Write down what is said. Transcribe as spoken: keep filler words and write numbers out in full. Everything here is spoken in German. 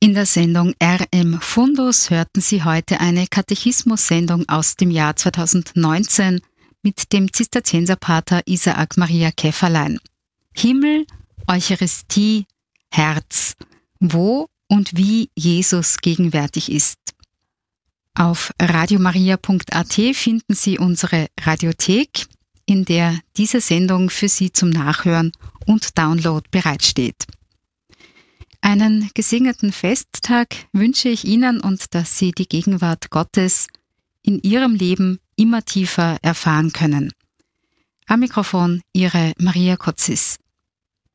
In der Sendung R M Fundus hörten Sie heute eine Katechismus-Sendung aus dem Jahr zweitausendneunzehn mit dem Zisterzienserpater Isaac Maria Käfferlein. Himmel, Eucharistie, Herz, wo und wie Jesus gegenwärtig ist. Auf radiomaria punkt a t finden Sie unsere Radiothek, in der diese Sendung für Sie zum Nachhören und Download bereitsteht. Einen gesegneten Festtag wünsche ich Ihnen und dass Sie die Gegenwart Gottes in Ihrem Leben immer tiefer erfahren können. Am Mikrofon Ihre Maria Kotzis.